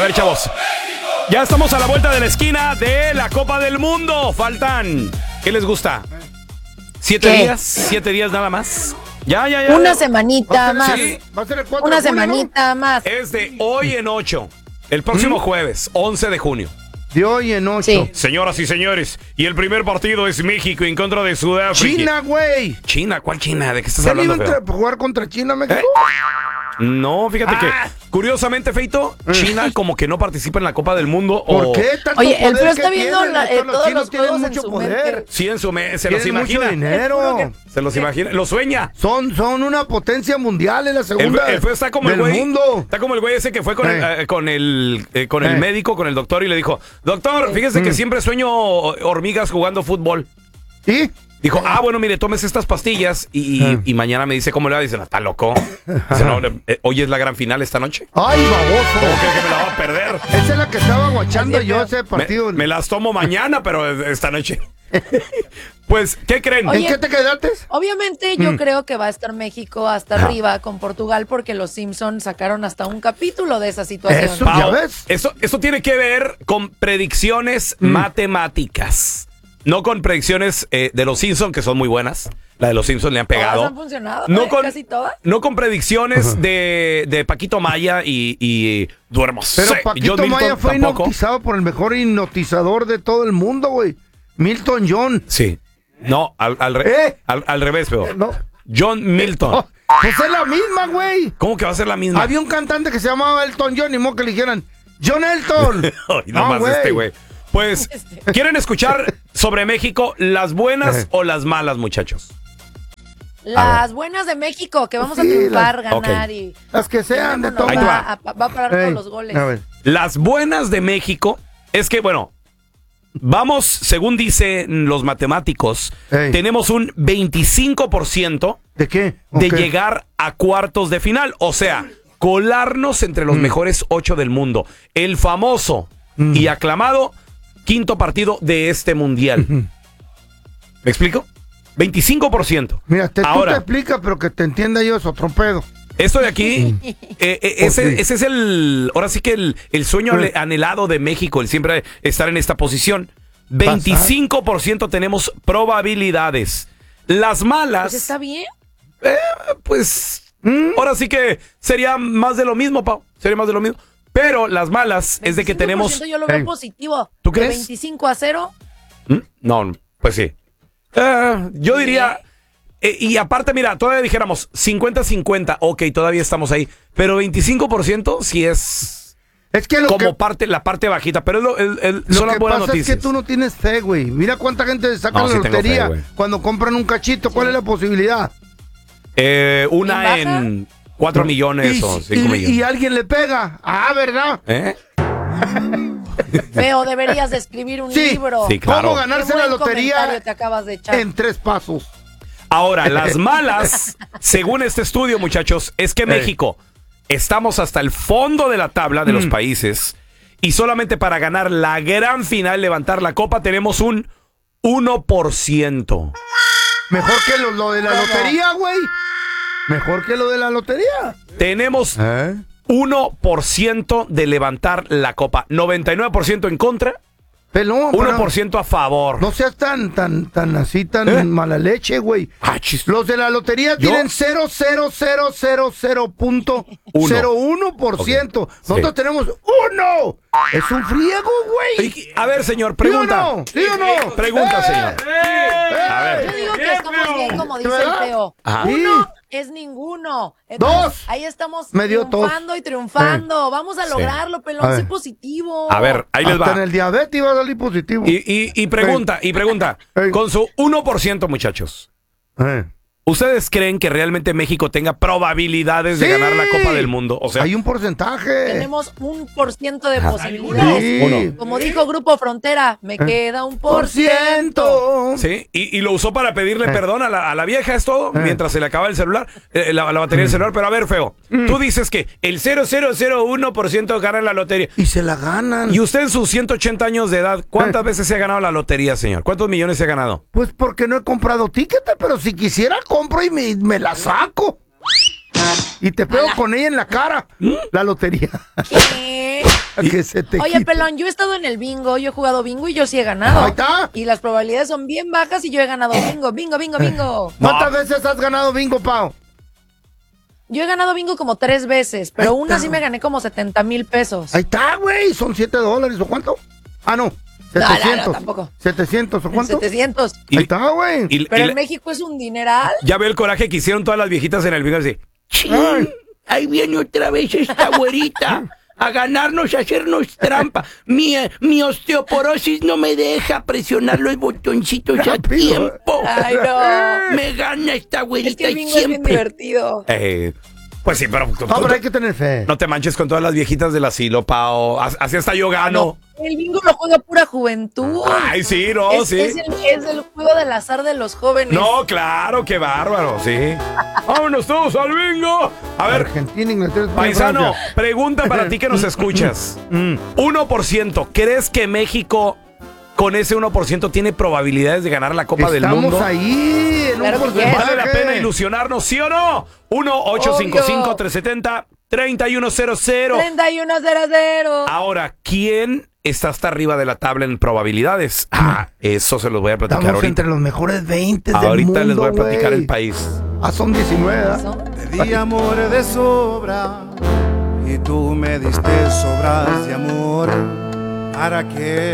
ver, chavos. Ya estamos a la vuelta de la esquina de la Copa del Mundo. Faltan, ¿qué les gusta? ¿7 días? ¿7 días nada más? Ya. Una semanita más. Sí. Va a ser el 4 Una de junio, semanita más. Es de hoy en 8. El próximo jueves, 11 de junio. De hoy en 8. Sí. Señoras y señores, y el primer partido es México en contra de Sudáfrica. China, güey. ¿China? ¿Cuál China? ¿De qué estás ¿Se le hablando, iban feo? a jugar contra China, México? No, fíjate que, curiosamente, Feito, China como que no participa en la Copa del Mundo. ¿Por qué tanto Oye, el poder feo que está viendo tienen? todos chinos los tienen juegos en mucho su poder. mente. Sí, se los Tienen imagina. mucho dinero. Se los imagina. Lo sueña. Son una potencia mundial en la El segunda feo está como el del güey. mundo. Está como el güey ese que fue con el médico, con el doctor, y le dijo: doctor, fíjese que siempre sueño hormigas jugando fútbol. ¿Y? Dijo, bueno, mire, tomes estas pastillas y mañana me dice cómo le va. Dice, no, está loco. Dice, no, hoy es la gran final esta noche. ¡Ay, baboso! ¿Cómo cree que me la va a perder? Esa es la que estaba guachando yo ese partido. Me las tomo mañana, pero esta noche. Pues, ¿qué creen? Oye, ¿En qué te quedaste? Obviamente yo creo que va a estar México hasta arriba con Portugal porque los Simpsons sacaron hasta un capítulo de esa situación. Eso. ¿Ya Pao, ves? Eso tiene que ver con predicciones matemáticas. No con predicciones de los Simpsons, que son muy buenas. La de los Simpsons le han pegado. ¿Todas han funcionado? No con, ¿Casi todas? no con predicciones de Paquito Maya y duermo. Pero Sí, Paquito John Milton Maya fue tampoco. hipnotizado por el mejor hipnotizador de todo el mundo, güey. Milton John. Sí. No, al revés, pero. No. John Milton. Oh, pues es la misma, güey. ¿Cómo que va a ser la misma? Había un cantante que se llamaba Elton John, y mo que le dijeran, John Elton. Ay, nomás güey. Pues, ¿quieren escuchar sobre México las buenas o las malas, muchachos? Las buenas de México, que vamos a Sí, triunfar, las- ganar ok. y... Las que sean de todo. Ahí te va a parar Ey, todos los goles. a ver. Las buenas de México es que, bueno, vamos, según dicen los matemáticos, Ey. tenemos un 25% ¿De qué? de Ok. llegar a cuartos de final. O sea, colarnos entre los mejores 8 del mundo. El famoso y aclamado quinto partido de este mundial. ¿Me explico? 25%. Mira, tú te Ahora, explicas, pero que te entienda yo es otro pedo. esto de aquí, ese es ahora sí que el sueño Mm. anhelado de México, el siempre estar en esta posición. 25% tenemos probabilidades. Las malas, Pues está bien. pues, ahora sí que sería más de lo mismo, Pau. Sería más de lo mismo. Pero las malas es de que 25% tenemos... yo lo veo Ey. positivo. ¿Tú De crees? 25-0. No, pues sí. Yo diría... y aparte, mira, todavía dijéramos 50-50, ok, todavía estamos ahí. Pero 25% sí es Es que como la parte bajita. Pero lo son las que buenas pasa noticias. es que tú no tienes fe, güey. Mira cuánta gente saca No, la sí tengo lotería fe, güey. cuando compran un cachito. ¿Cuál es la posibilidad? Una ¿En baja? en 4 millones o 5 millones. Y alguien le pega. Ah, ¿verdad? ¿Eh? Feo, deberías de escribir un Sí. libro. Sí, claro. ¿Cómo Qué ganarse buen la lotería comentario te acabas de echar. en 3 pasos? Ahora, las malas, según este estudio, muchachos, es que México estamos hasta el fondo de la tabla de los países y solamente para ganar la gran final, levantar la copa, tenemos un 1%. Mejor que lo de la lotería, güey. Mejor que lo de la lotería. Tenemos 1% de levantar la copa. 99% en contra, Pelón, 1% a favor. no seas tan así, tan mala leche, güey. Ah, chis. Los de la lotería tienen 0,000,001%. Nosotros tenemos 1. Es un friego, güey. A ver, señor, pregunta. ¿Sí o no? Pregunta, señor. A ver. Yo digo que estamos bien, como dice el ¿Verdad? feo. Ajá. Uno es ninguno. Entonces, 2. ahí estamos Me dio tos. triunfando y triunfando. Vamos a lograrlo, A pelón. ver. Sé positivo. A ver, ahí les Hasta en va. el diabetes iba a salir positivo. Y pregunta, Ey. con su 1%, muchachos, ¿ustedes creen que realmente México tenga probabilidades de Sí. ganar la Copa del Mundo? O sea, Hay un porcentaje. Tenemos 1% de posibilidades. Sí. Como dijo Grupo Frontera, me queda 1%. Por ciento. sí, y lo usó para pedirle perdón a la vieja, es todo, mientras se le acaba el celular, la batería del celular. Pero a ver, feo, tú dices que el 0,001% gana la lotería. Y se la ganan. Y usted en sus 180 años de edad, ¿cuántas veces se ha ganado la lotería, señor? ¿Cuántos millones se ha ganado? Pues porque no he comprado ticket, pero si quisiera compro y me la saco. Y te pego con ella en la cara. La lotería. ¿Qué? Que se te Oye, quite. pelón, yo he estado en el bingo, yo he jugado bingo y yo sí he ganado. Ahí está. Y las probabilidades son bien bajas y yo he ganado bingo, bingo, bingo, bingo. ¿Cuántas veces has ganado bingo, Pao? Yo he ganado bingo como 3 veces, pero Ahí una está. sí me gané como 70,000 pesos. Ahí está, güey. Son $7 o cuánto. Ah, no. No, 700. tampoco. 700 o cuánto. 700. Ahí está, güey. Pero en México es un dineral. Ya veo el coraje que hicieron todas las viejitas en el bingo así. Ay. Ahí viene otra vez esta güerita a ganarnos, a hacernos trampa. Mi osteoporosis no me deja presionar los botoncitos a Rápido. tiempo. Ay, no. Me gana esta Es güerita que el y bingo es bien siempre. divertido. Pues sí, pero No, pero hay que tener fe. no te manches con todas las viejitas del asilo, Pao. Así hasta yo gano. El bingo lo juega pura juventud. Ay, sí, no, es, sí. es el juego del azar de los jóvenes. No, claro, qué bárbaro, sí. Vámonos todos al bingo. A ver, Argentina, Inglaterra, España, paisano, Francia. pregunta para ti que nos escuchas. 1%. ¿Crees que México con ese 1% tiene probabilidades de ganar la Copa del Mundo? Estamos ahí en Claro un que porcentaje. ¿Vale la pena ilusionarnos, sí o no? 1-855-370-3100. 3100. Ahora, ¿quién está hasta arriba de la tabla en probabilidades? Eso se los voy a platicar Estamos ahorita. entre los mejores 20 del Ahorita mundo, les voy a platicar güey. el país. Son 19, ¿verdad? Eso. Te di amor de sobra y tú me diste sobras de amor. ¿Para qué